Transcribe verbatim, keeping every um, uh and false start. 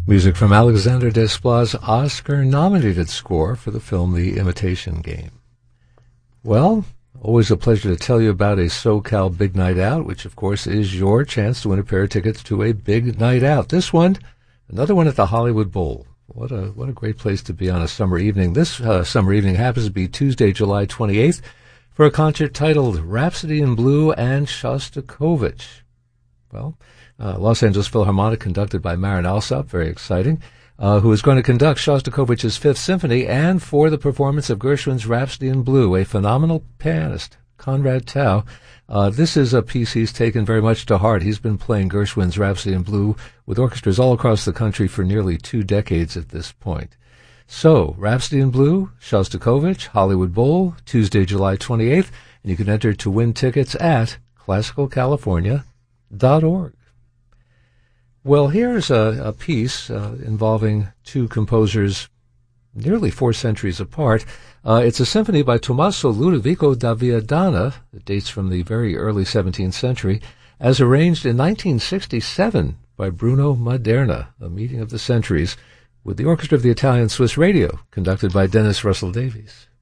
Music from Alexander Desplat's Oscar-nominated score for the film The Imitation Game. Well, always a pleasure to tell you about a SoCal Big Night Out, which of course is your chance to win a pair of tickets to a big night out. This one, another one at the Hollywood Bowl. What a what a great place to be on a summer evening. This uh, summer evening happens to be Tuesday, July twenty-eighth, for a concert titled Rhapsody in Blue and Shostakovich. Well, uh, Los Angeles Philharmonic, conducted by Marin Alsop, very exciting, uh, who is going to conduct Shostakovich's Fifth Symphony, and for the performance of Gershwin's Rhapsody in Blue, a phenomenal pianist, Conrad Tao. Uh, this is a piece he's taken very much to heart. He's been playing Gershwin's Rhapsody in Blue with orchestras all across the country for nearly two decades at this point. So, Rhapsody in Blue, Shostakovich, Hollywood Bowl, Tuesday, July twenty-eighth, and you can enter to win tickets at classical california dot org. Well, here's a, a piece uh, involving two composers nearly four centuries apart. Uh, it's a symphony by Tommaso Ludovico da Viadana. It dates from the very early seventeenth century, as arranged in nineteen sixty-seven by Bruno Maderna, a meeting of the centuries, with the orchestra of the Italian Swiss Radio, conducted by Dennis Russell Davies.